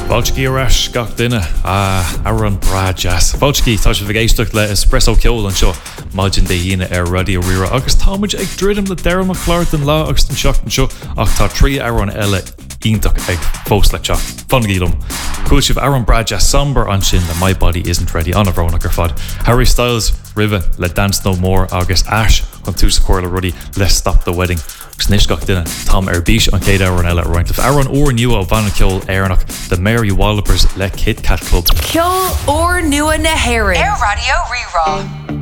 Fáilteí arás gach duine Aaron Brajas. Fáilteí tá sé bhgéisteach le espresso ceol an seo maidin de híine ar radio rira agus támuid ag ddridim le deirm a chláir den lá agus an seach an seo ach tá trí Aaron eile ionach ag fós le teach fangílumm. Cúil sibh Aaron Brajas somber an sin le My Body Isn't Ready an a bhrónach ar fad. Harry Styles rive le Dance No More agus Ash chun tú sa cuair le rudí Let's Stop the Wedding. Gus níos gach duine Tom ar bís an céad Aaron eile roiint. If Aaron ór nua ó bhana ceol éarnach the Mary Wallopers le Kit Kat Club. Ceol ór nua na hairing. Air Radio Rerá.